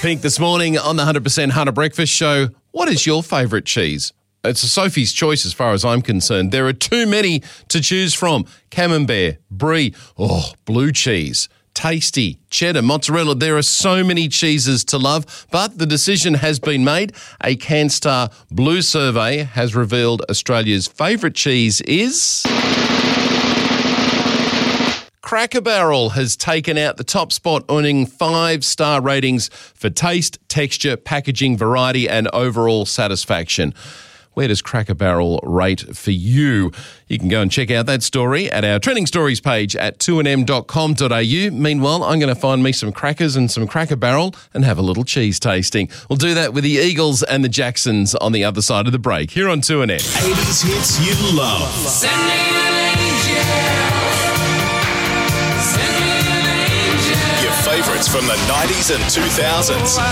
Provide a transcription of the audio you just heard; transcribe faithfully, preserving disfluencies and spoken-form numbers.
Pink this morning on the one hundred percent Hunter Breakfast Show. What is your favourite cheese? It's a Sophie's choice as far as I'm concerned. There are too many to choose from. Camembert, Brie, oh, blue cheese, tasty, cheddar, mozzarella. There are so many cheeses to love, but the decision has been made. A CanStar Blue survey has revealed Australia's favourite cheese is... Cracker Barrel has taken out the top spot, earning five-star ratings for taste, texture, packaging, variety and overall satisfaction. Where does Cracker Barrel rate for you? You can go and check out that story at our Trending Stories page at two n m dot com dot a u. Meanwhile, I'm going to find me some crackers and some Cracker Barrel and have a little cheese tasting. We'll do that with the Eagles and the Jacksons on the other side of the break here on two N M. eighties hits you love. Send me an angel. Send me an angel. Your favourites from the nineties and two thousands.